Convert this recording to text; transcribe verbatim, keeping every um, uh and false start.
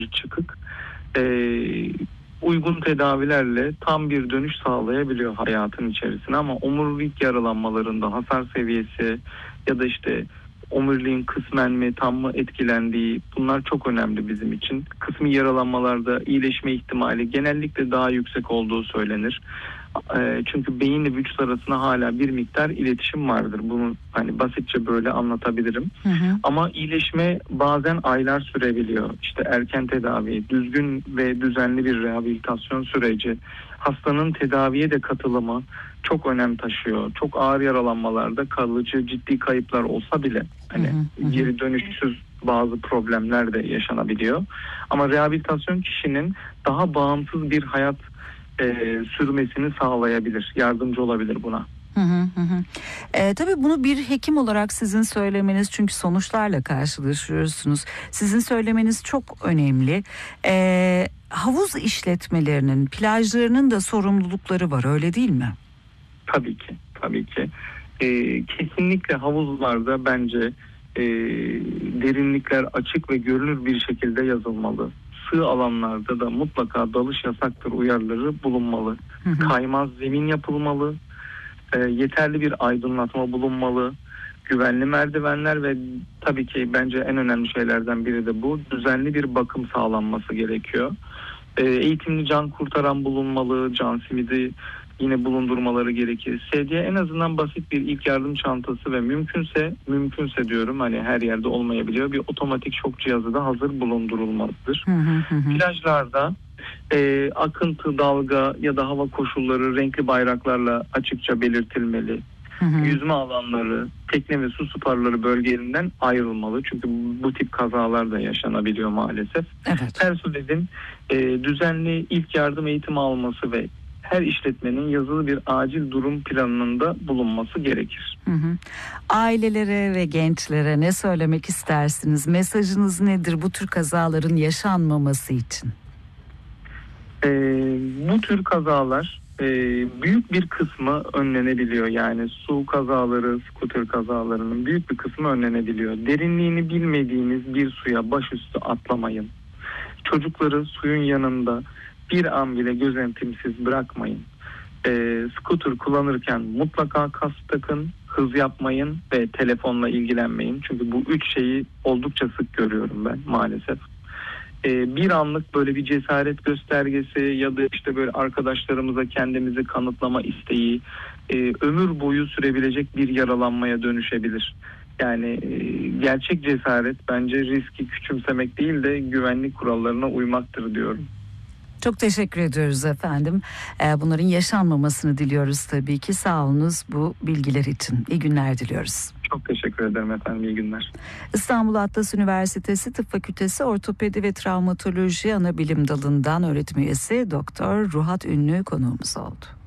çıkık. Ee, uygun tedavilerle tam bir dönüş sağlayabiliyor hayatın içerisine, ama omurilik yaralanmalarında hasar seviyesi ya da işte omuriliğin kısmen mi tam mı etkilendiği, bunlar çok önemli bizim için. Kısmi yaralanmalarda iyileşme ihtimali genellikle daha yüksek olduğu söylenir. E, çünkü beyinle vücut arasında hala bir miktar iletişim vardır. Bunu hani basitçe böyle anlatabilirim. Hı hı. Ama iyileşme bazen aylar sürebiliyor. İşte erken tedavi, düzgün ve düzenli bir rehabilitasyon süreci, hastanın tedaviye de katılımı çok önem taşıyor. Çok ağır yaralanmalarda kalıcı ciddi kayıplar olsa bile hani hı hı. geri dönüşsüz bazı problemler de yaşanabiliyor. Ama rehabilitasyon kişinin daha bağımsız bir hayat e, sürmesini sağlayabilir, yardımcı olabilir buna. Hı hı hı. E, tabii bunu bir hekim olarak sizin söylemeniz, çünkü sonuçlarla karşılaşıyorsunuz. Sizin söylemeniz çok önemli. E, havuz işletmelerinin, plajlarının da sorumlulukları var, öyle değil mi? Tabii ki, tabii ki. E, kesinlikle havuzlarda bence e, derinlikler açık ve görünür bir şekilde yazılmalı. Sığ alanlarda da mutlaka dalış yasaktır uyarıları bulunmalı. Hı hı. Kaymaz zemin yapılmalı. E, yeterli bir aydınlatma bulunmalı. Güvenli merdivenler ve tabii ki bence en önemli şeylerden biri de bu. Düzenli bir bakım sağlanması gerekiyor. E, eğitimli can kurtaran bulunmalı. Can simidi yine bulundurmaları gerekir. Sedye en azından basit bir ilk yardım çantası ve mümkünse mümkünse diyorum, hani her yerde olmayabiliyor, bir otomatik şok cihazı da hazır bulundurulmalıdır. Hı hı hı. Plajlarda e, akıntı, dalga ya da hava koşulları renkli bayraklarla açıkça belirtilmeli. Hı hı. Yüzme alanları, tekne ve su sporları bölgelerinden ayrılmalı. Çünkü bu tip kazalar da yaşanabiliyor maalesef. Evet. Personelin e, düzenli ilk yardım eğitimi alması ve her işletmenin yazılı bir acil durum planında bulunması gerekir. Hı hı. Ailelere ve gençlere ne söylemek istersiniz? Mesajınız nedir bu tür kazaların yaşanmaması için? Ee, bu tür kazalar e, büyük bir kısmı önlenebiliyor. Yani su kazaları, skuter kazalarının büyük bir kısmı önlenebiliyor. Derinliğini bilmediğiniz bir suya başüstü atlamayın. Çocukları suyun yanında bir an bile gözetimsiz bırakmayın. E, scooter kullanırken mutlaka kask takın, hız yapmayın ve telefonla ilgilenmeyin. Çünkü bu üç şeyi oldukça sık görüyorum ben maalesef. E, bir anlık böyle bir cesaret göstergesi ya da işte böyle arkadaşlarımıza kendimizi kanıtlama isteği e, ömür boyu sürebilecek bir yaralanmaya dönüşebilir. Yani e, gerçek cesaret bence riski küçümsemek değil de güvenlik kurallarına uymaktır diyorum. Çok teşekkür ediyoruz efendim. Bunların yaşanmamasını diliyoruz tabii ki. Sağ olunuz bu bilgiler için. İyi günler diliyoruz. Çok teşekkür ederim efendim. İyi günler. İstanbul Atlas Üniversitesi Tıp Fakültesi Ortopedi ve Travmatoloji Anabilim Dalı'ndan öğretim üyesi Doktor Ruhat Ünlü konuğumuz oldu.